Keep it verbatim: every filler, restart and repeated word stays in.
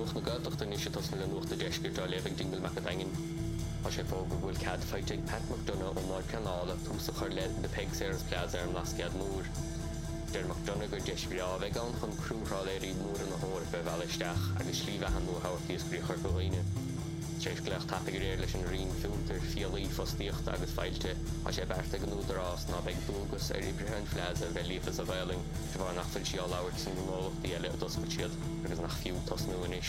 nuach na gaalteachta ní sé tosna le nuachta deisgur dá lefing dingle mac a dangin. A sé fógur bhfuil cad feitig Pat McDonough ó náid canála túsa chuir le na Pegs Airs Plaza ar an lasciad mór. Der McDonough gur deisgur á bheith gan chun crúrá le ríd mór an na hóir be bheileisteach agus slíomh an nó hairtíos grí chuir gohaine. Séis gleach tapig réir leis an rion filter fialaí fostíocht agus feilte a sé berta gan údarrás ná beag dúgus ar Ibrahim Plaza bheith lífas a bheiling de bhar nach fuil sí á labhairt san gnólachtaí eile a doscail siad agus nach fiú tosnú inis.